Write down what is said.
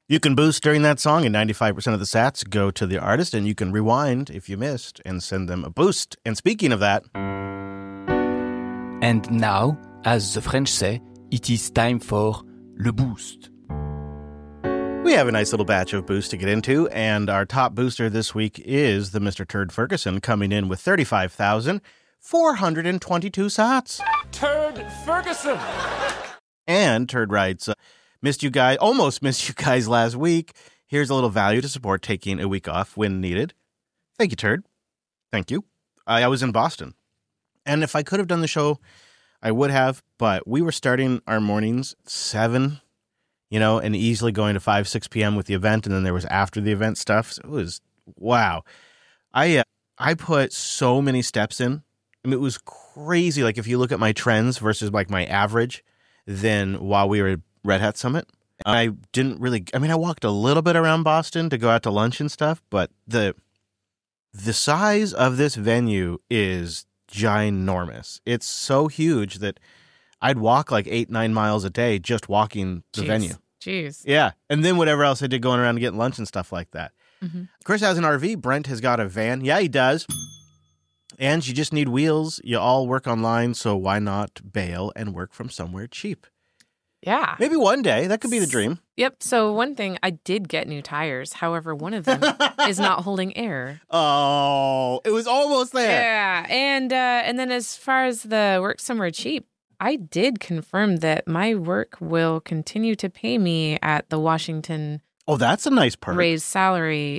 You can boost during that song, and 95% of the sats go to the artist, and you can rewind if you missed and send them a boost. And speaking of that... And now, as the French say, it is time for le boost. We have a nice little batch of boosts to get into, and our top booster this week is the Mr. Turd Ferguson, coming in with 35,422 sats. Turd Ferguson! And Turd writes... almost missed you guys last week. Here's a little value to support taking a week off when needed. Thank you, Turd. Thank you. I was in Boston. And if I could have done the show, I would have, but we were starting our mornings at 7, and easily going to 5, 6 p.m. with the event, and then there was after the event stuff. So it was, wow. I put so many steps in. I mean, it was crazy. Like, if you look at my trends versus, like, my average, then while we were Red Hat Summit, I walked a little bit around Boston to go out to lunch and stuff, but the size of this venue is ginormous. It's so huge that I'd walk like 8-9 miles a day just walking the venue. Jeez. Yeah. And then whatever else I did going around and getting lunch and stuff like that. Mm-hmm. Chris has an RV. Brent has got a van. Yeah, he does. And you just need wheels. You all work online, so why not bail and work from somewhere cheap? Yeah. Maybe one day. That could be the dream. Yep. So one thing, I did get new tires. However, one of them is not holding air. Oh, it was almost there. Yeah. And then as far as the work somewhere cheap, I did confirm that my work will continue to pay me at the Washington Oh, that's a nice perk. raised salary